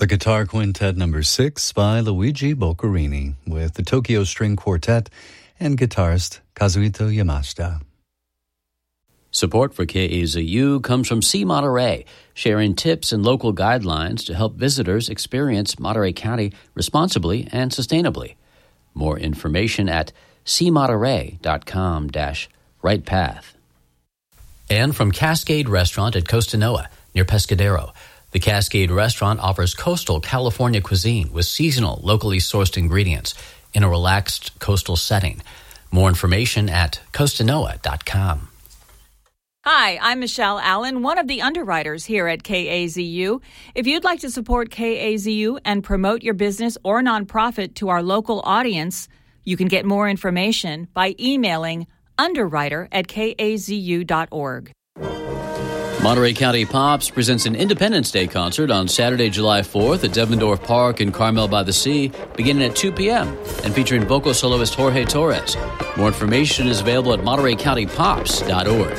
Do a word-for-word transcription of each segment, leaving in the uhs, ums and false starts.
The Guitar Quintet number six by Luigi Boccherini with the Tokyo String Quartet and guitarist Kazuhito Yamashita. Support for K A Z U comes from C. Monterey, sharing tips and local guidelines to help visitors experience Monterey County responsibly and sustainably. More information at c monterey dot com dash right path. And from Cascade Restaurant at Costa Noa, near Pescadero. The Cascade Restaurant offers coastal California cuisine with seasonal, locally sourced ingredients in a relaxed coastal setting. More information at costa noa dot com. Hi, I'm Michelle Allen, one of the underwriters here at K A Z U. If you'd like to support K A Z U and promote your business or nonprofit to our local audience, you can get more information by emailing underwriter at k a z u dot org. Monterey County Pops presents an Independence Day concert on Saturday, July fourth at Devendorf Park in Carmel by the Sea, beginning at two p.m. and featuring vocal soloist Jorge Torres. More information is available at monterey county pops dot org.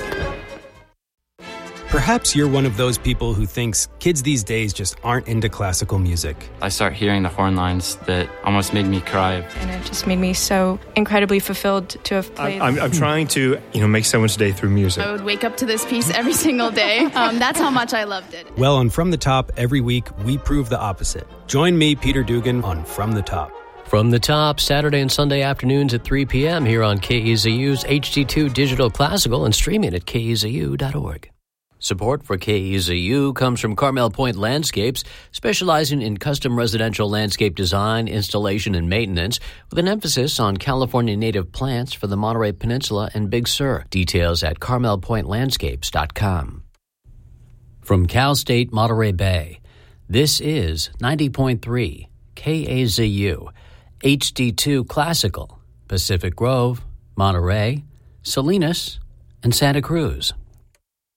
Perhaps you're one of those people who thinks kids these days just aren't into classical music. I start hearing the horn lines that almost made me cry. And it just made me so incredibly fulfilled to have played. I'm, I'm trying to, you know, make someone's day through music. I would wake up to this piece every single day. Um, that's how much I loved it. Well, on From the Top, every week, we prove the opposite. Join me, Peter Dugan, on From the Top. From the Top, Saturday and Sunday afternoons at three p.m. here on K E Z U's H D two Digital Classical and streaming at k e z u dot org. Support for K E Z U comes from Carmel Point Landscapes, specializing in custom residential landscape design, installation, and maintenance, with an emphasis on California native plants for the Monterey Peninsula and Big Sur. Details at carmel point landscapes dot com. From Cal State Monterey Bay, this is ninety point three K A Z U, H D two Classical, Pacific Grove, Monterey, Salinas, and Santa Cruz.